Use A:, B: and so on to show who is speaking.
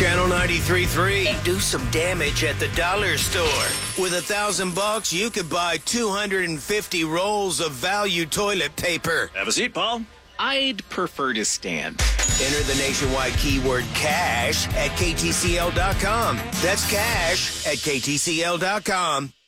A: Channel 93.3. Do some damage at the dollar store. With $1,000, you could buy 250 rolls of value toilet paper.
B: Have a seat, Paul.
C: I'd prefer to stand.
A: Enter the nationwide keyword cash at KTCL.com. That's cash at KTCL.com.